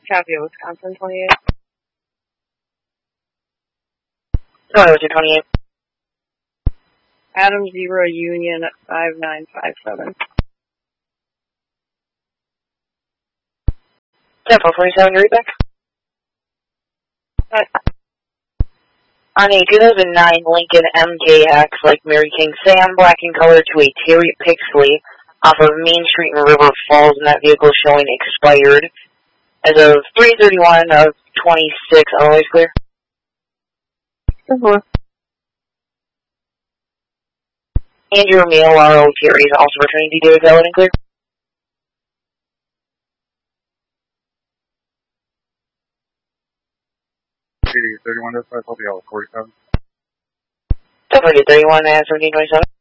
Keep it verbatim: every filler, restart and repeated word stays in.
Copy, Wisconsin twenty-eight. Sorry, what's your twenty-eight? Adam Zero Union at five nine five seven. Tempo forty-seven, you read back? What? On a two thousand nine Lincoln M K X, like Mary King, Sam, black in color to a Terry Pixley off of Main Street in River Falls, and that vehicle showing expired as of three thirty-one of twenty-six. Otherwise clear? Mm-hmm. Andrew Mail, R O Terry is also returning to David valid and clear. thirty-one dash five, I'll be out forty-seven. Definitely thirty-one and seventeen twenty-seven.